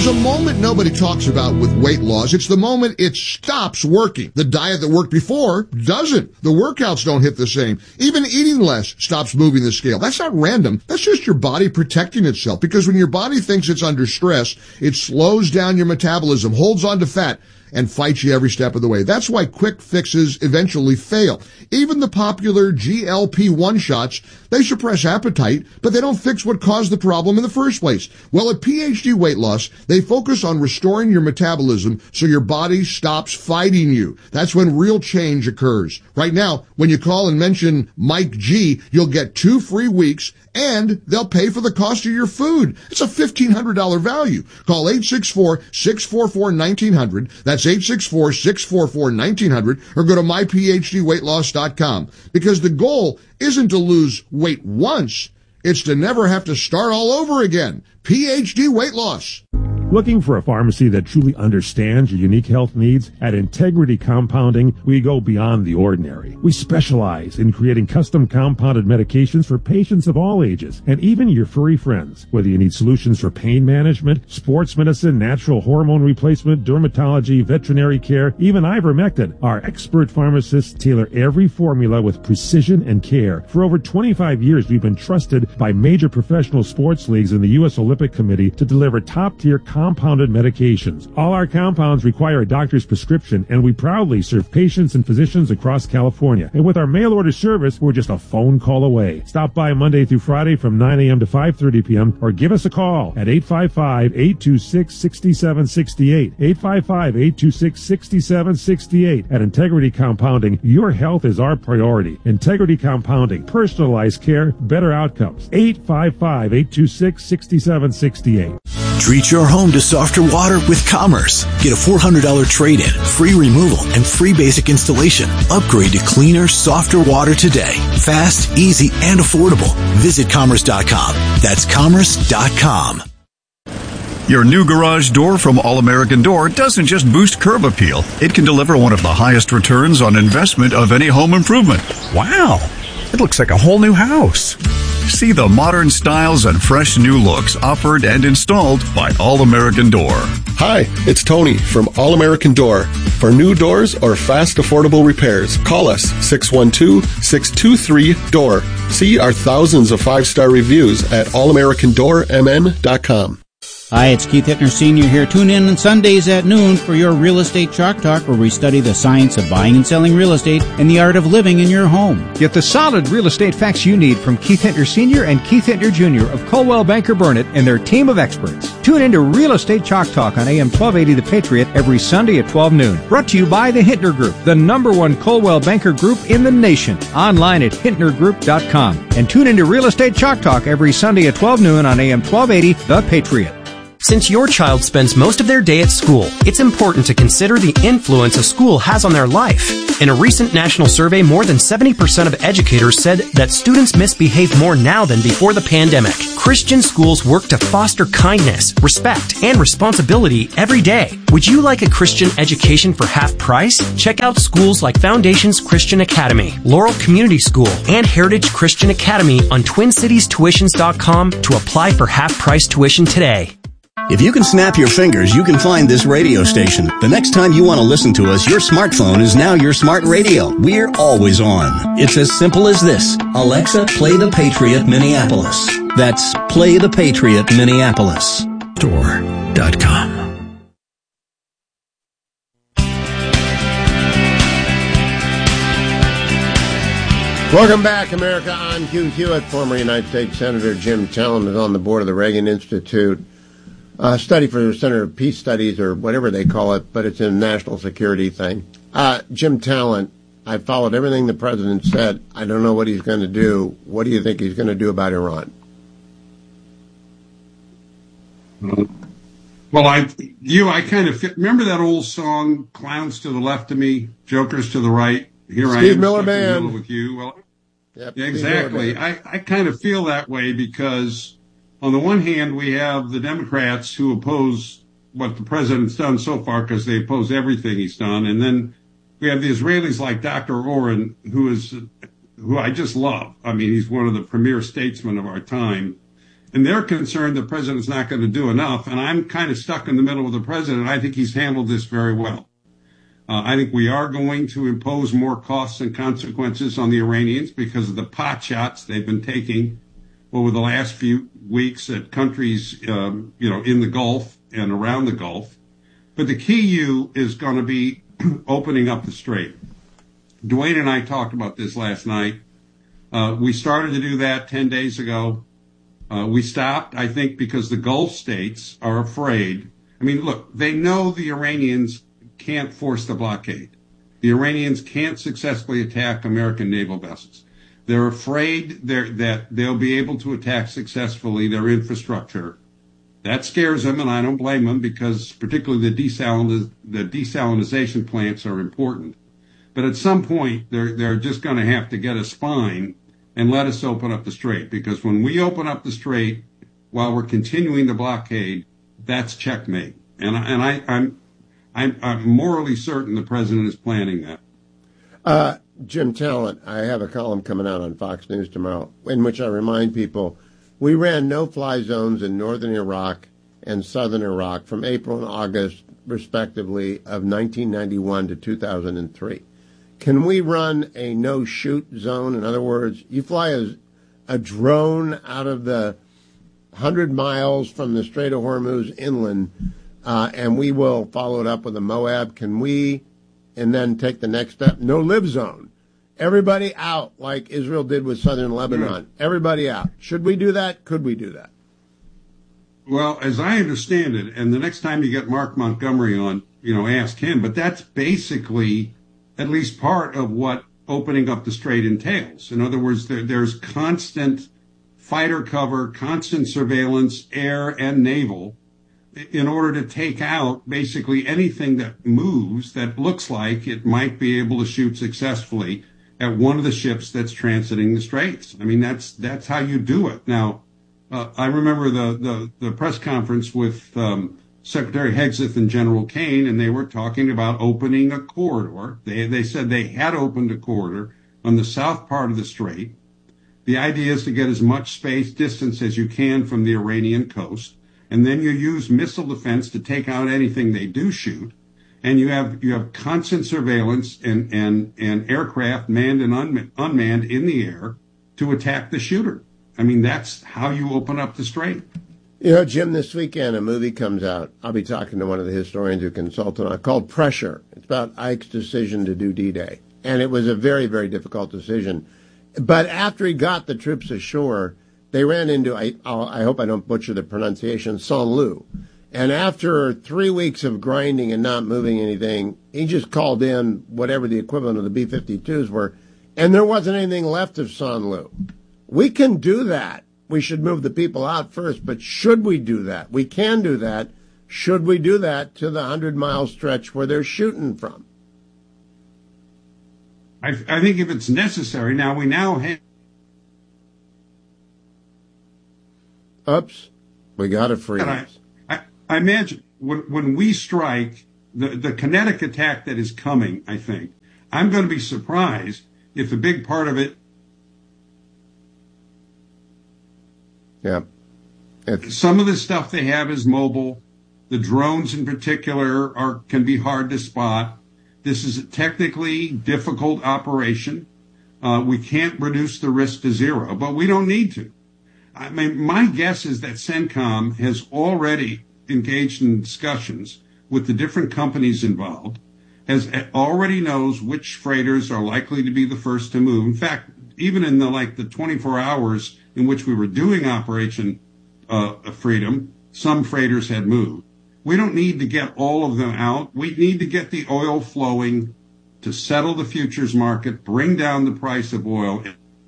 There's a moment nobody talks about with weight loss. It's the moment it stops working. The diet that worked before doesn't. The workouts don't hit the same. Even eating less stops moving the scale. That's not random. That's just your body protecting itself, because when your body thinks it's under stress, it slows down your metabolism, holds on to fat, and fights you every step of the way. That's why quick fixes eventually fail. Even the popular GLP-1 shots, they suppress appetite, but they don't fix what caused the problem in the first place. Well, at PhD Weight Loss, they focus on restoring your metabolism so your body stops fighting you. That's when real change occurs. Right now, when you call and mention Mike G, you'll get 2 free weeks, and they'll pay for the cost of your food. It's a $1,500 value. Call 864-644-1900. That's 864-644-1900, or go to myphdweightloss.com. Because the goal isn't to lose weight once, it's to never have to start all over again. PhD Weight Loss. Looking for a pharmacy that truly understands your unique health needs? At Integrity Compounding, we go beyond the ordinary. We specialize in creating custom compounded medications for patients of all ages, and even your furry friends. Whether you need solutions for pain management, sports medicine, natural hormone replacement, dermatology, veterinary care, even ivermectin, our expert pharmacists tailor every formula with precision and care. For over 25 years, we've been trusted by major professional sports leagues and the U.S. Olympic Committee to deliver top-tier compounded medications. All our compounds require a doctor's prescription, and we proudly serve patients and physicians across California. And with our mail-order service, we're just a phone call away. Stop by Monday through Friday from 9 a.m. to 5:30 p.m. or give us a call at 855-826-6768. 855-826-6768. At Integrity Compounding, your health is our priority. Integrity Compounding, personalized care, better outcomes. 855-826-6768. Treat your home to softer water with Commerce. Get a $400 trade-in, free removal, and free basic installation. Upgrade to cleaner, softer water today. Fast, easy, and affordable. Visit Commerce.com. That's Commerce.com. Your new garage door from All American Door doesn't just boost curb appeal. It can deliver one of the highest returns on investment of any home improvement. Wow, it looks like a whole new house. See the modern styles and fresh new looks offered and installed by All American Door. Hi, it's Tony from All American Door. For new doors or fast, affordable repairs, call us 612-623-DOOR. See our thousands of 5-star reviews at allamericandoormn.com. Hi, it's Keith Hittner Sr. here. Tune in on Sundays at noon for your Real Estate Chalk Talk, where we study the science of buying and selling real estate and the art of living in your home. Get the solid real estate facts you need from Keith Hittner Sr. and Keith Hittner Jr. of Coldwell Banker Burnett and their team of experts. Tune in to Real Estate Chalk Talk on AM 1280 The Patriot every Sunday at 12 noon. Brought to you by the Hittner Group, the #1 Coldwell Banker Group in the nation. Online at HittnerGroup.com. And tune in to Real Estate Chalk Talk every Sunday at 12 noon on AM 1280 The Patriot. Since your child spends most of their day at school, it's important to consider the influence a school has on their life. In a recent national survey, more than 70% of educators said that students misbehave more now than before the pandemic. Christian schools work to foster kindness, respect, and responsibility every day. Would you like a Christian education for half price? Check out schools like Foundations Christian Academy, Laurel Community School, and Heritage Christian Academy on TwinCitiesTuitions.com to apply for half-price tuition today. If you can snap your fingers, you can find this radio station. The next time you want to listen to us, your smartphone is now your smart radio. We're always on. It's as simple as this. Alexa, play the Patriot Minneapolis. That's Play the Patriot Minneapolis. Door.com. Welcome back, America. I'm Hugh Hewitt. Former United States Senator Jim Talent is on the board of the Reagan Institute. Study for the Center of Peace Studies, or whatever they call it, but it's a national security thing. Jim Talent, I followed everything the president said. I don't know what he's going to do. What do you think he's going to do about Iran? Well, I kind of remember that old song, "Clowns to the left of me, jokers to the right." Here Steve I am, Miller stuck in the Band. middle with you. Well, yep, yeah, exactly. I kind of feel that way because, on the one hand, we have the Democrats who oppose what the president's done so far because they oppose everything he's done, and then we have the Israelis like Dr. Oren, who I just love. I mean, he's one of the premier statesmen of our time. And they're concerned the president's not going to do enough. And I'm kind of stuck in the middle with the president. I think he's handled this very well. I think we are going to impose more costs and consequences on the Iranians because of the pot shots they've been taking over the last few weeks at countries, in the Gulf and around the Gulf. But the key is going to be opening up the strait. Dwayne and I talked about this last night. We started to do that 10 days ago. We stopped, I think, because the Gulf states are afraid. I mean, look, they know the Iranians can't force the blockade. The Iranians can't successfully attack American naval vessels. They're afraid that they'll be able to attack successfully their infrastructure. That scares them, and I don't blame them, because particularly the desalinization plants are important. But at some point, they're just going to have to get a spine and let us open up the strait, because when we open up the strait while we're continuing the blockade, that's checkmate. And I'm morally certain the president is planning that. Jim Talent, I have a column coming out on Fox News tomorrow in which I remind people we ran no-fly zones in northern Iraq and southern Iraq from April and August, respectively, of 1991 to 2003. Can we run a no-shoot zone? In other words, you fly a drone out of the 100 miles from the Strait of Hormuz inland, and we will follow it up with a MOAB. Can we, and then take the next step? No-live zone. Everybody out, like Israel did with southern Lebanon. Everybody out. Should we do that? Could we do that? Well, as I understand it, and the next time you get Mark Montgomery on, ask him, but that's basically at least part of what opening up the strait entails. In other words, there's constant fighter cover, constant surveillance, air and naval, in order to take out basically anything that moves that looks like it might be able to shoot successfully at one of the ships that's transiting the straits. I mean, that's how you do it. Now, I remember the press conference with Secretary Hegseth and General Kane, and they were talking about opening a corridor. They said they had opened a corridor on the south part of the strait. The idea is to get as much space distance as you can from the Iranian coast, and then you use missile defense to take out anything they do shoot. And you have constant surveillance and aircraft manned and unmanned in the air to attack the shooter. I mean, that's how you open up the strait. Jim, this weekend a movie comes out. I'll be talking to one of the historians who consulted on it, called Pressure. It's about Ike's decision to do D-Day. And it was a very, very difficult decision. But after he got the troops ashore, they ran into, I hope I don't butcher the pronunciation, Saint-Lô. And after 3 weeks of grinding and not moving anything, he just called in whatever the equivalent of the B-52s were, and there wasn't anything left of Saint-Lô. We can do that. We should move the people out first, but should we do that? We can do that. Should we do that to the 100-mile stretch where they're shooting from? I think if it's necessary. Now, we now have... Oops. We got to freeze. I imagine when we strike, the kinetic attack that is coming, I think, I'm going to be surprised if a big part of it... Yeah. Some of the stuff they have is mobile. The drones in particular can be hard to spot. This is a technically difficult operation. We can't reduce the risk to zero, but we don't need to. I mean, my guess is that CENTCOM has already engaged in discussions with the different companies involved, already knows which freighters are likely to be the first to move. In fact, even in the 24 hours in which we were doing Operation Freedom, some freighters had moved. We don't need to get all of them out. We need to get the oil flowing to settle the futures market, bring down the price of oil.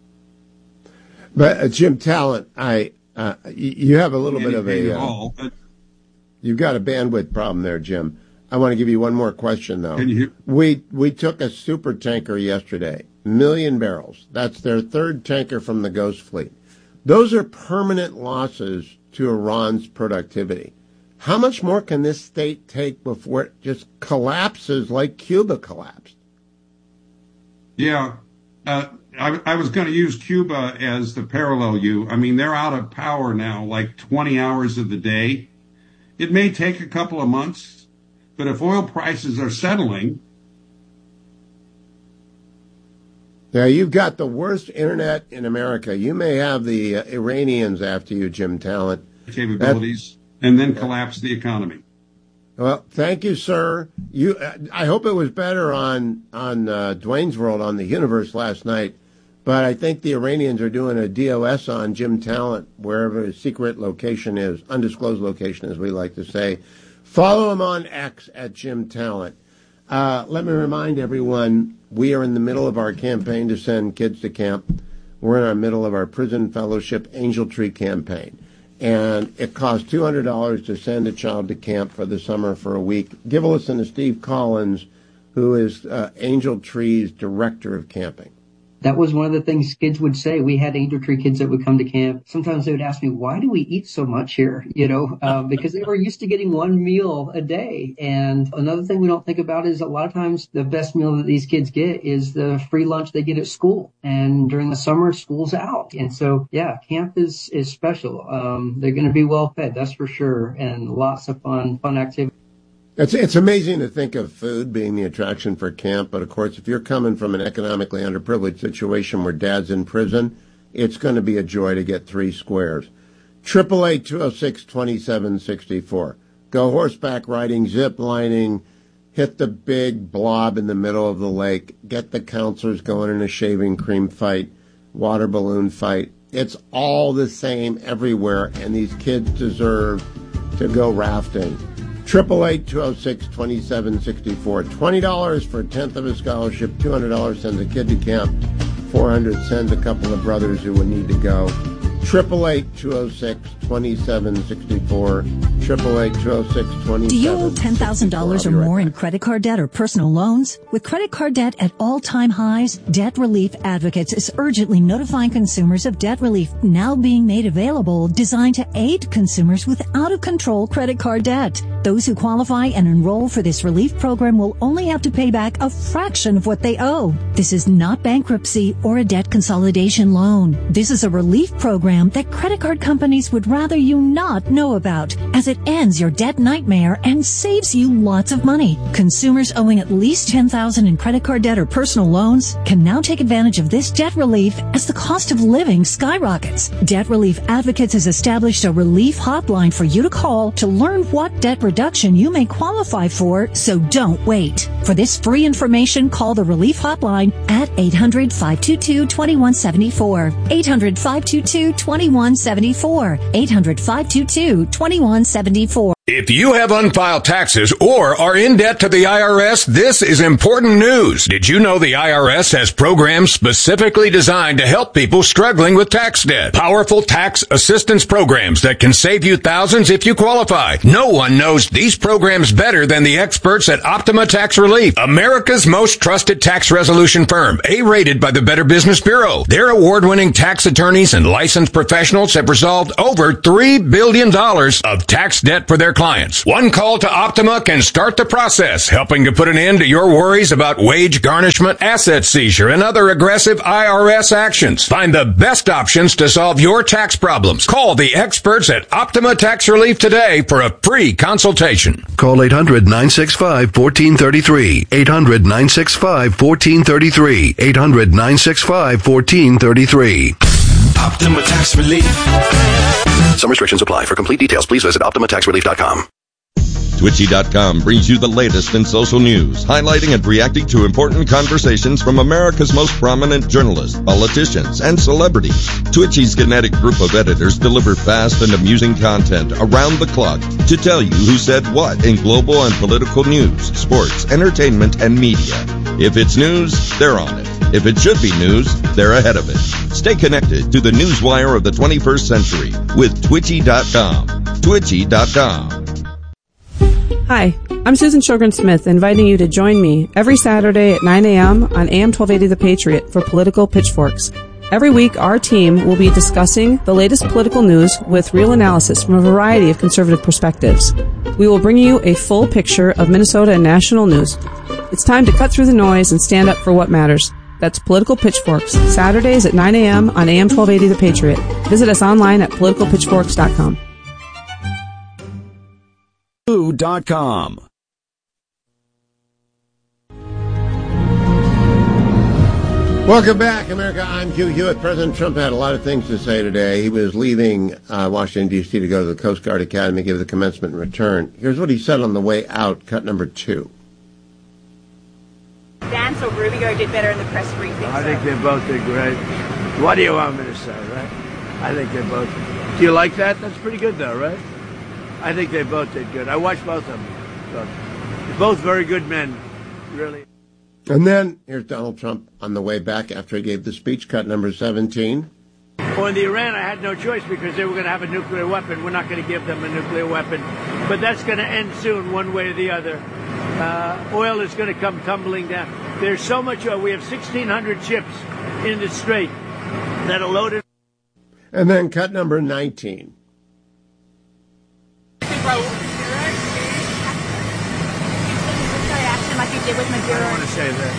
But Jim Talent, you have a little bit of a... You've got a bandwidth problem there, Jim. I want to give you one more question, though. Can you? We took a super tanker yesterday, 1 million barrels. That's their third tanker from the Ghost Fleet. Those are permanent losses to Iran's productivity. How much more can this state take before it just collapses like Cuba collapsed? Yeah. I was going to use Cuba as the parallel. I mean, they're out of power now, like 20 hours of the day. It may take a couple of months, but if oil prices are settling. Yeah, you've got the worst internet in America. You may have the Iranians after you, Jim Talent. Capabilities, and then collapse the economy. Well, thank you, sir. I hope it was better on Dwayne's World on the Universe last night, but I think the Iranians are doing a DOS on Jim Talent, wherever his secret location is, undisclosed location, as we like to say. Follow him on X at Jim Talent. Let me remind everyone, we are in the middle of our campaign to send kids to camp. We're in our middle of our Prison Fellowship Angel Tree campaign. And it costs $200 to send a child to camp for the summer for a week. Give a listen to Steve Collins, who is Angel Tree's director of camping. That was one of the things kids would say. We had Angel Tree kids that would come to camp. Sometimes they would ask me, why do we eat so much here? Because they were used to getting one meal a day. And another thing we don't think about is a lot of times the best meal that these kids get is the free lunch they get at school. And during the summer, school's out. And so, yeah, camp is special. They're going to be well fed, that's for sure. And lots of fun activities. It's amazing to think of food being the attraction for camp, but of course, if you're coming from an economically underprivileged situation where dad's in prison, it's going to be a joy to get 3 squares. 888-206-2764. Go horseback riding, zip lining, hit the big blob in the middle of the lake, get the counselors going in a shaving cream fight, water balloon fight. It's all the same everywhere, and these kids deserve to go rafting. 888-206-2764. $20 for a tenth of a scholarship. $200 sends a kid to camp. $400 sends a couple of brothers who would need to go. 888-206-2764. 888-206-2764. Do you owe $10,000 or more in credit card debt or personal loans? With credit card debt at all-time highs, Debt Relief Advocates is urgently notifying consumers of debt relief now being made available, designed to aid consumers with out-of-control credit card debt. Those who qualify and enroll for this relief program will only have to pay back a fraction of what they owe. This is not bankruptcy or a debt consolidation loan. This is a relief program that credit card companies would rather you not know about, as it ends your debt nightmare and saves you lots of money. Consumers owing at least $10,000 in credit card debt or personal loans can now take advantage of this debt relief as the cost of living skyrockets. Debt Relief Advocates has established a relief hotline for you to call to learn what debt reduction you may qualify for, so don't wait. For this free information, call the relief hotline at 800-522-2174. 800-522-2174. 800-522-2174. If you have unfiled taxes or are in debt to the IRS, this is important news. Did you know the IRS has programs specifically designed to help people struggling with tax debt? Powerful tax assistance programs that can save you thousands if you qualify. No one knows these programs better than the experts at Optima Tax Relief, America's most trusted tax resolution firm, A-rated by the Better Business Bureau. Their award-winning tax attorneys and licensed professionals have resolved over $3 billion of tax debt for their clients. One call to Optima can start the process, helping to put an end to your worries about wage garnishment, asset seizure, and other aggressive IRS actions. Find the best options to solve your tax problems. Call the experts at Optima Tax Relief today for a free consultation. Call 800-965-1433. 800-965-1433. 800-965-1433. Optima Tax Relief. Some restrictions apply. For complete details, please visit OptimaTaxRelief.com. Twitchy.com brings you the latest in social news, highlighting and reacting to important conversations from America's most prominent journalists, politicians, and celebrities. Twitchy's kinetic group of editors deliver fast and amusing content around the clock to tell you who said what in global and political news, sports, entertainment, and media. If it's news, they're on it. If it should be news, they're ahead of it. Stay connected to the newswire of the 21st century with Twitchy.com. Twitchy.com. Hi, I'm Susan Sjogren-Smith, inviting you to join me every Saturday at 9 a.m. on AM 1280 The Patriot for Political Pitchforks. Every week, our team will be discussing the latest political news with real analysis from a variety of conservative perspectives. We will bring you a full picture of Minnesota and national news. It's time to cut through the noise and stand up for what matters. That's Political Pitchforks, Saturdays at 9 a.m. on AM 1280 The Patriot. Visit us online at politicalpitchforks.com. Yahoo.com. Welcome back, America. I'm Hugh Hewitt. President Trump had a lot of things to say today. He was leaving Washington, D.C. to go to the Coast Guard Academy, give the commencement and return. Here's what he said on the way out, cut number 2. Vance or Rubio did better in the press briefing. I think they both did great. What do you want me to say, right? I think they both. Do you like that? That's pretty good, though, right? I think they both did good. I watched both of them. They're both very good men, really. And then here's Donald Trump on the way back after he gave the speech, cut number 17. Well, in the Iran, I had no choice because they were going to have a nuclear weapon. We're not going to give them a nuclear weapon. But that's going to end soon, one way or the other. Oil is going to come tumbling down. There's so much oil. We have 1,600 ships in the Strait that are loaded. And then cut number 19. Like you did with Maduro. I don't want to say that.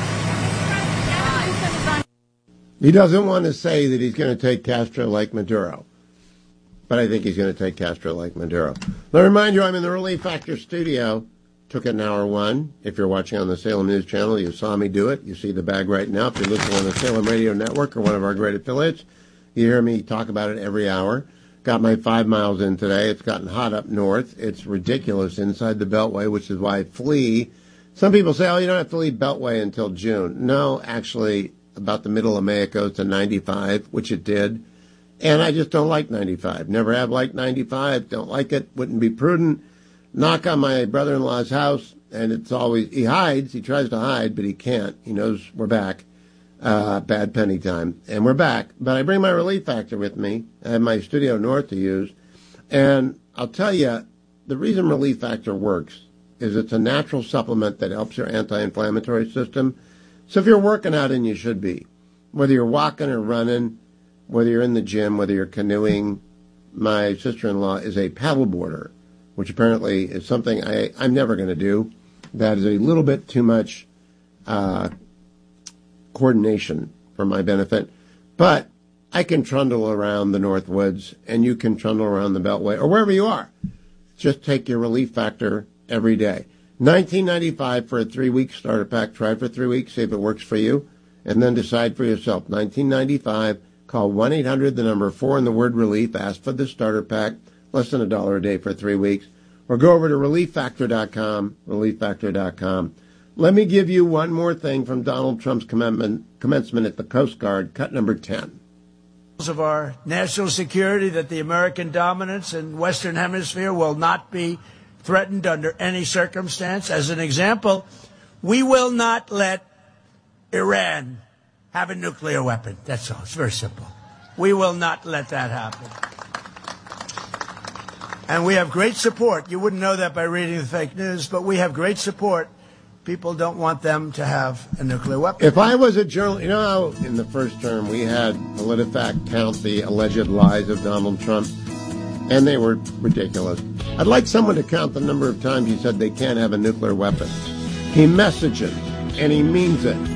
He doesn't want to say that he's going to take Castro like Maduro. But I think he's going to take Castro like Maduro. Let me remind you, I'm in the Relief Factor studio. Took it in hour 1. If you're watching on the Salem News Channel, you saw me do it. You see the bag right now. If you're listening on the Salem Radio Network or one of our great affiliates, you hear me talk about it every hour. Got my 5 miles in today. It's gotten hot up north. It's ridiculous inside the Beltway, which is why I flee. Some people say, oh, you don't have to leave Beltway until June. No, actually, about the middle of May, it goes to 95, which it did. And I just don't like 95. Never have liked 95. Don't like it. Wouldn't be prudent. Knock on my brother-in-law's house, and it's always, he hides. He tries to hide, but he can't. He knows we're back. Bad penny time. And we're back. But I bring my Relief Factor with me. I have my Studio North to use. And I'll tell you, the reason Relief Factor works is it's a natural supplement that helps your anti-inflammatory system. So if you're working out, and you should be, whether you're walking or running, whether you're in the gym, whether you're canoeing, my sister-in-law is a paddleboarder, which apparently is something I'm never going to do. That is a little bit too much coordination for my benefit. But I can trundle around the North Woods, and you can trundle around the Beltway, or wherever you are. Just take your Relief Factor every day. $19.95 for a 3-week starter pack. Try it for 3 weeks, see if it works for you, and then decide for yourself. $19.95. Call 1-800, the number 4 and the word relief. Ask for the starter pack. Less than $1 a day for 3 weeks. Or go over to relieffactor.com, relieffactor.com. Let me give you one more thing from Donald Trump's commencement at the Coast Guard, cut number 10. Of our national security, that the American dominance in Western Hemisphere will not be threatened under any circumstance. As an example, we will not let Iran have a nuclear weapon. That's all. It's very simple. We will not let that happen. And we have great support. You wouldn't know that by reading the fake news, but we have great support. People don't want them to have a nuclear weapon. If I was a journalist, you know how in the first term we had PolitiFact count the alleged lies of Donald Trump, and they were ridiculous. I'd like someone to count the number of times he said they can't have a nuclear weapon. He messages, and he means it.